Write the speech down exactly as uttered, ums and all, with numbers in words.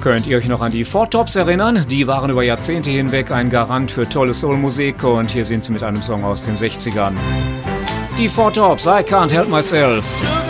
Könnt ihr euch noch an die Four Tops erinnern? Die waren über Jahrzehnte hinweg ein Garant für tolle Soul-Musik und hier sind sie mit einem Song aus den sechzigern. Die Four Tops, I Can't Help Myself.